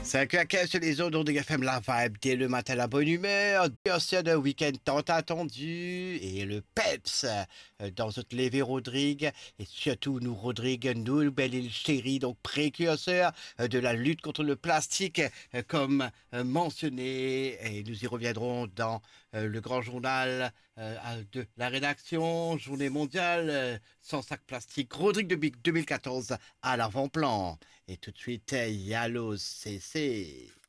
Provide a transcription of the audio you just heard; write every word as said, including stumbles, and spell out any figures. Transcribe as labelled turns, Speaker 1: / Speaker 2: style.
Speaker 1: cinq à quinze sur les ondes de F M, la vibe dès le matin, la bonne humeur, bien sûr, un week-end tant attendu et le peps euh, dans notre Lévé Rodrigue et surtout nous Rodrigue, nous belle île chérie, donc précurseur euh, de la lutte contre le plastique euh, comme euh, mentionné et nous y reviendrons dans euh, le grand journal euh, de la rédaction, journée mondiale euh, sans sac plastique, Rodrigue de deux mille quatorze à l'avant-plan. Et tout de suite, Yalo C C.